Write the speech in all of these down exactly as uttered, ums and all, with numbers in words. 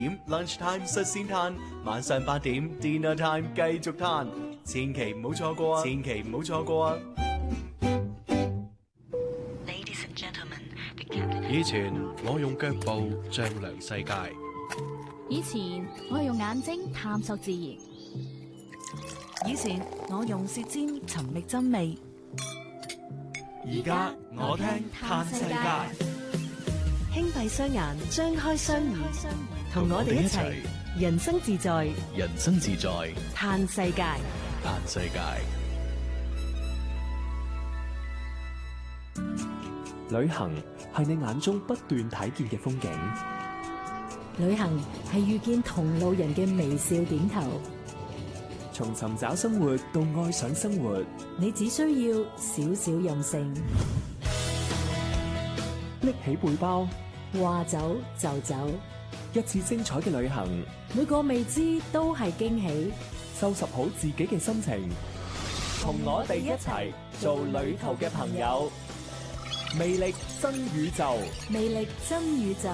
點 lunch time 率先攤，晚上八點 dinner time 繼續攤，千祈唔好錯過啊！千祈唔好錯過啊！ 以前我用腳步丈量世界， 以前我係用眼睛探索自然， 以前我用舌尖尋覓真味， 而家我聽嘆世界。 輕閉雙眼，張開雙耳，同我哋一齊人生自在， 人生自在， 嘆世界， 嘆世界。 旅行係你眼中不斷睇見嘅風景， 旅行係遇見同路人嘅微笑點頭。 從尋找生活到愛上生活， 你只需要少少任性。 拎起背包， 話走就走， 一次精彩嘅旅行， 每個未知都係驚喜。 收拾好自己嘅心情，同我哋一齊做旅途嘅朋友。魅力真宇宙， 魅力真宇宙。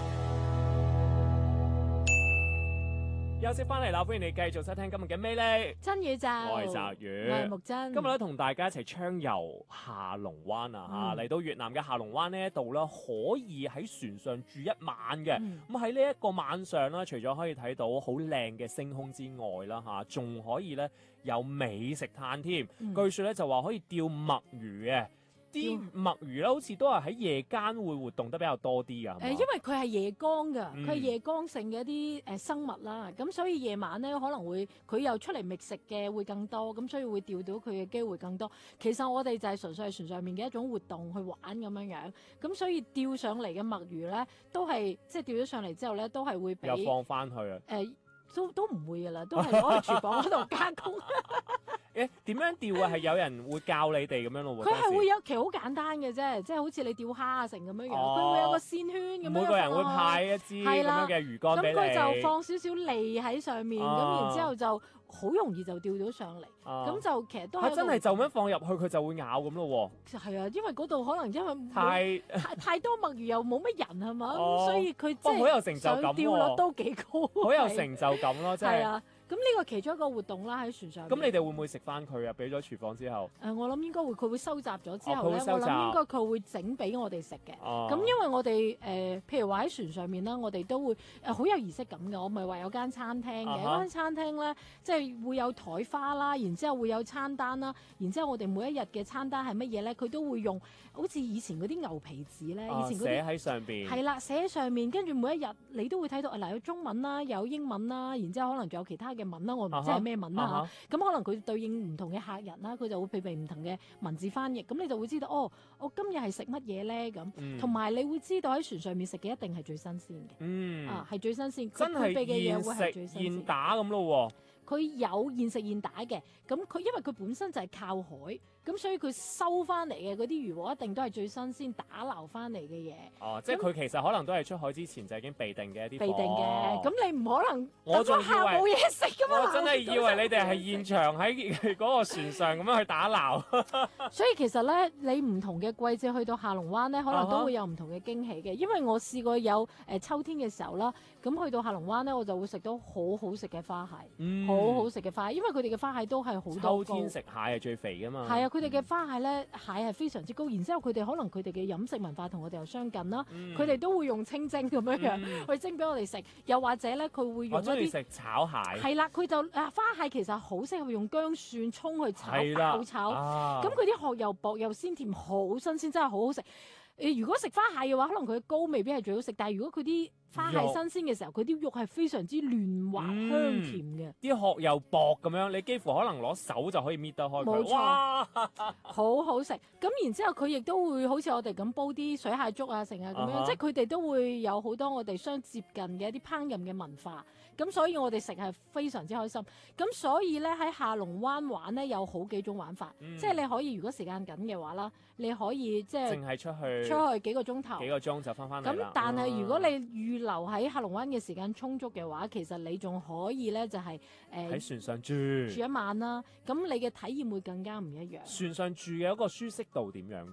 休息翻嚟啦，歡迎你繼續收聽今日嘅魅力真宇宙。 我係澤宇， 我係木真。 今日咧同大家一齊暢遊下龍灣啊！嚇嚟、嗯、到越南嘅下龍灣呢一度咧，可以喺船上住一晚嘅。咁喺呢一個晚上咧，除咗可以睇到好靚嘅星空之外啦，嚇仲可以咧有美食嘆添。嗯、據說咧就話可以釣墨魚嘅。啲墨魚咧，好似都係喺夜間會活動得比較多啲噶。 誒，因為佢係夜光㗎，佢係、 嗯、夜光性嘅一啲誒生物啦。咁所以夜晚咧可能會佢又出嚟覓食嘅會更多，咁所以會釣到佢嘅機會更多。其實我哋就係純粹係船上面嘅一種活動去玩咁樣樣。咁所以釣上嚟嘅墨魚咧，都係即係釣咗上嚟之後咧，都係會俾又放翻去啊。誒、 呃，都都唔會㗎啦，都係攞去廚房嗰度加工。 誒點樣釣啊？係有人會教你哋咁樣咯喎。 佢係會有，其實好簡單嘅啫，即係好似你釣蝦啊成咁樣樣，佢、哦、會有個線圈咁樣。每個人會派一支咁樣嘅魚竿俾你。咁佢就放少少脷喺上面，咁、哦、然之後就好容易就釣到上嚟。咁、哦、就其實都係、啊、 真係就咁放入去，佢就會咬咁咯喎。 係啊，因為嗰度可能因為太太，太多墨魚又冇乜人係嘛， 哦、 所以佢即係好有成就感， 釣率都幾高。 好有成就感咯，真係。 啊。咁呢個其中一個活動啦，喺船上。 咁你哋會唔會食翻佢啊？俾咗廚房之後。誒、 呃，我諗應該會，佢會收集咗之後咧、 哦， 我諗應該佢會整俾我哋食嘅。哦。咁因為我哋誒、呃，譬如話喺船上面啦，我哋都會誒好、呃、有儀式感嘅。我咪話有間餐廳嘅，嗰間、uh-huh. 餐廳咧，即係會有台花啦，然之後會有餐單啦，然之後我哋每一日嘅餐單係乜嘢咧？佢都會用好似以前嗰啲牛皮紙咧， 哦、 以前嗰啲寫喺上邊。係啦，寫喺上面，跟住每一日你都會睇到嗱，有中文啦，有英文啦，然之後可能仲有其他嘅文啦，我唔知係、uh-huh.。咩文啦嚇，咁、uh-huh. 可能佢對應唔同嘅客人啦，佢就會配備唔同嘅文字翻譯，咁你就會知道哦，我今日係食乜嘢咧咁，同埋、嗯、你會知道喺船上面食嘅一定係最新鮮嘅，嗯啊係最新鮮， 真係配備嘅嘢會係最新鮮現打咁咯喎。 佢有現食現打嘅，咁佢因為佢本身就係靠海，咁所以佢收翻嚟嘅嗰啲魚獲一定都係最新鮮打撈翻嚟嘅嘢。哦， 即係佢其實可能都係出海之前就已經備定嘅一啲。 備定嘅，咁你唔可能我仲下冇嘢食噶嘛？ 我真係以為你哋係現場喺嗰個船上咁樣去打撈。 所以其實咧，你唔同嘅季節去到下龍灣咧，可能都會有唔同嘅驚喜嘅。因為我試過有誒、呃、秋天嘅時候啦，咁去到下龍灣咧，我就會食到好好食嘅花蟹。嗯好好食嘅花蟹，因為佢哋嘅花蟹都係好多。秋天食蟹係最肥噶嘛。 係啊，佢哋嘅花蟹咧，蟹係非常之高，然之後佢哋可能佢哋嘅飲食文化同我哋又相近啦。佢、嗯、哋都會用清蒸咁樣樣、嗯、去蒸俾我哋食，又或者咧佢會用一啲食炒蟹。 係啦，佢就啊花蟹其實好適合用薑蒜葱去炒爆炒，咁佢啲殼又薄又鮮甜，好新鮮，真係好好食。誒，如果食花蟹嘅話，可能佢嘅膏未必係最好食，但係如果佢啲花蟹新鮮嘅時候，佢啲肉係非常之嫩滑、嗯、香甜嘅， 啲殼又薄咁樣，你幾乎可能攞手就可以搣得開佢。 冇錯，好好食。咁然之後佢亦都會好似我哋咁煲啲水蟹粥啊，成啊咁樣，uh-huh. 即係佢哋都會有好多我哋相接近嘅一啲烹飪嘅文化。咁所以我哋食係非常之開心。咁所以咧喺下龍灣玩咧有好幾種玩法，嗯、即係你可以如果時間緊嘅話啦，你可以即係淨係出去出去幾個鐘頭， 幾個鐘就翻返嚟啦。 咁但係如果你預留喺下龍灣嘅時間充足嘅話，其實你仲可以咧就係誒喺船上住住一晚啦。咁你嘅體驗會更加唔一樣。 船上住嘅一個舒適度點樣㗎？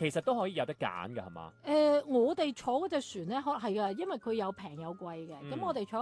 其實都可以有得揀㗎，係嘛？ 誒、我哋坐嗰隻船咧，可係㗎，因為佢有平有貴嘅。咁、 嗯我哋坐